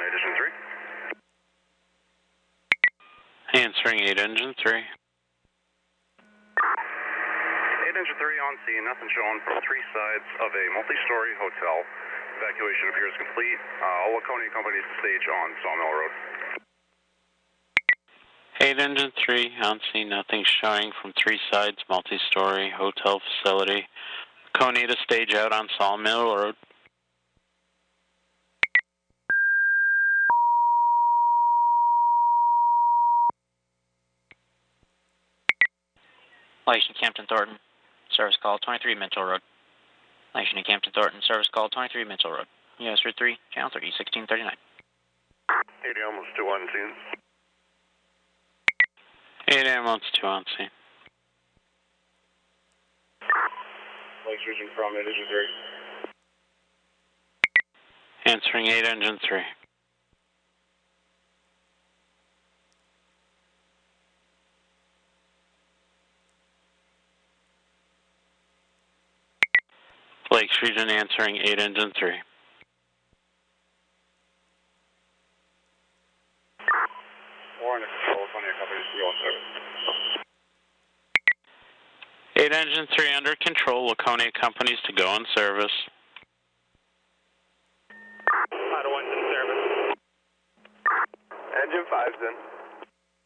Edition 3. Answering 8 Engine 3. 8 Engine 3 on scene, nothing showing from 3 sides of a multi-story hotel. Evacuation appears complete. All Laconia companies to stage on Sawmill Road. 8 Engine 3 on scene, nothing showing from 3 sides, multi-story hotel facility. Laconia to stage out on Sawmill Road. Lation Campton Thornton, service call 23 Mitchell Road. Lation Campton Thornton, service call 23 Mitchell Road. US Route 3, channel 30, 1639. 80 almost 2 on scene. 8 ambulance 2 on scene. Lakes Region from 8 Engine 3. Answering 8 Engine 3. Lakes Region answering 8 Engine 3. Warren, control, Laconia companies to go on service. 8 Engine 3 under control, Laconia companies to go on service. Idle 1's in service. Engine 5's in.